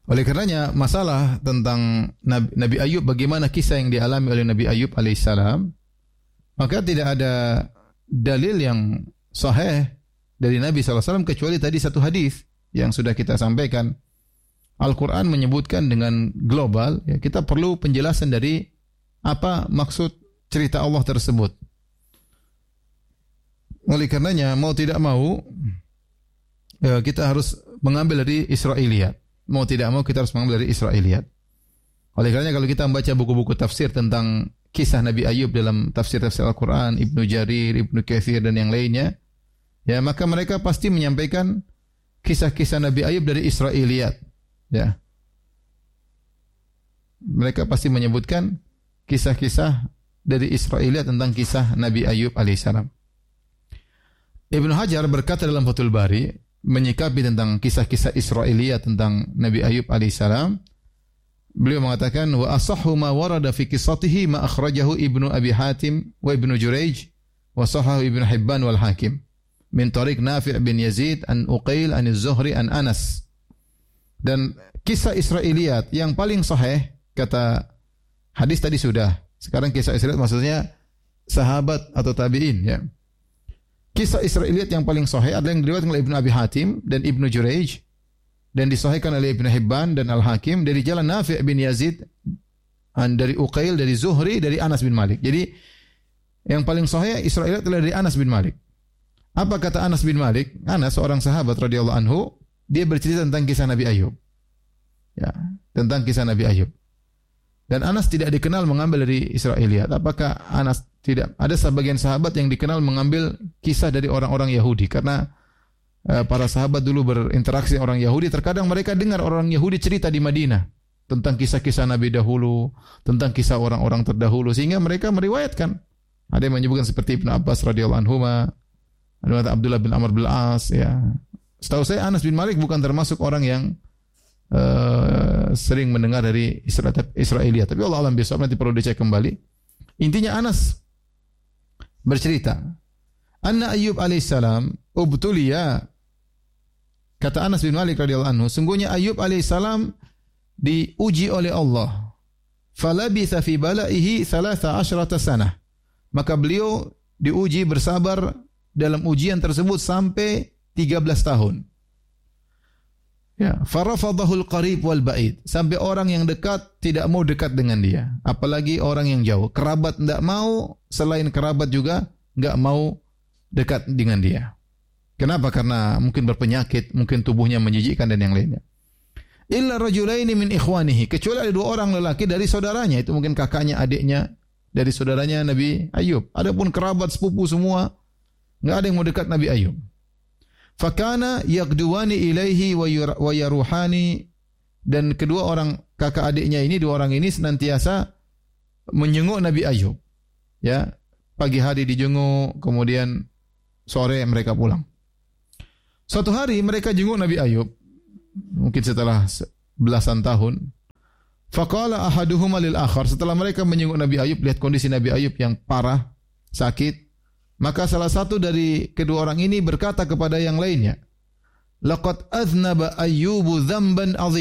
Oleh karenanya masalah tentang Nabi Ayub, bagaimana kisah yang dialami oleh Nabi Ayub alaihissalam, maka tidak ada dalil yang sahih dari Nabi SAW kecuali tadi satu hadis yang sudah kita sampaikan. Al-Quran menyebutkan dengan global, ya, kita perlu penjelasan dari apa maksud cerita Allah tersebut. Oleh karenanya mau tidak mau kita harus mengambil dari Israiliyat. Mau tidak mau kita harus mengambil dari Israiliyat. Oleh karenanya kalau kita membaca buku-buku tafsir tentang kisah Nabi Ayub dalam tafsir-tafsir Al-Quran, Ibnu Jarir, Ibnu Katsir dan yang lainnya, ya, maka mereka pasti menyampaikan kisah-kisah Nabi Ayub dari Israiliyat. Ya. Mereka pasti menyebutkan kisah-kisah dari Israiliyat tentang kisah Nabi Ayub alaihissalam. Ibnu Hajar berkata dalam Fathul Bari menyikapi tentang kisah-kisah Israiliyat tentang Nabi Ayub alaihissalam. Beliau mengatakan wa asahhu ma warada fi qissatihi ma akhrajahu Ibnu Abi Hatim wa Ibnu Jurayj wa sahahu Ibnu Hibban wal Hakim min tariq Nafi' bin Yazid an Uqail an Az-Zuhri an Anas. Dan kisah Israiliyat yang paling sahih, kata hadis tadi sudah. Sekarang kisah Israiliyat maksudnya sahabat atau tabi'in, ya. Kisah Israiliyat yang paling sahih adalah yang diriwayatkan oleh Ibnu Abi Hatim dan Ibnu Jurayj dan disahihkan oleh Ibnu Hibban dan Al-Hakim dari jalan Nafi' bin Yazid dari Uqail dari Zuhri dari Anas bin Malik. Jadi yang paling sahih Israiliyat adalah dari Anas bin Malik. Apa kata Anas bin Malik? Anas seorang sahabat radhiyallahu anhu, dia bercerita tentang kisah Nabi Ayub. Ya, tentang kisah Nabi Ayub. Dan Anas tidak dikenal mengambil dari Israiliyat. Apakah Anas tidak? Ada sebagian sahabat yang dikenal mengambil kisah dari orang-orang Yahudi karena para sahabat dulu berinteraksi dengan orang Yahudi. Terkadang mereka dengar orang Yahudi cerita di Madinah tentang kisah-kisah Nabi dahulu, tentang kisah orang-orang terdahulu, sehingga mereka meriwayatkan. Ada yang menyebutkan seperti Ibnu Abbas radhiyallahu anhuma, ada Abdullah bin Amr bin Al-As, ya. Setahu saya Anas bin Malik bukan termasuk orang yang sering mendengar dari Israiliyat. Tapi Allah alam bisawab, nanti perlu dicek kembali. Intinya Anas bercerita, Anna Ayyub alaihissalam ubtuliya, kata Anas bin Malik radhiyallahu anhu, sungguhnya Ayyub alaihissalam diuji oleh Allah. Falabitha fi balaihi 13 sanah. Maka beliau diuji bersabar dalam ujian tersebut sampai 13 tahun. Ya, farafadahul qarib wal ba'id, sampai orang yang dekat tidak mau dekat dengan dia, apalagi orang yang jauh. Kerabat tidak mau, selain kerabat juga enggak mau dekat dengan dia. Kenapa? Karena mungkin berpenyakit, mungkin tubuhnya menjijikkan dan yang lainnya. Illa rajulaini min ikhwanihi, kecuali ada 2 orang lelaki dari saudaranya, itu mungkin kakaknya, adiknya dari saudaranya Nabi Ayub. Adapun kerabat sepupu semua enggak ada yang mau dekat Nabi Ayub. Fakana yaqduwani ilaihi wa yaruhani, dan kedua orang kakak adiknya ini, 2 orang ini senantiasa menjenguk Nabi Ayub. Ya, pagi hari dijenguk, kemudian sore mereka pulang. Suatu hari mereka jenguk Nabi Ayub, mungkin setelah belasan tahun. Faqala ahaduhuma lil akhar, setelah mereka menjenguk Nabi Ayub, lihat kondisi Nabi Ayub yang parah, sakit, maka salah satu dari kedua orang ini berkata kepada yang lainnya, laqad aznaba Ayyubu dzamban 'azim.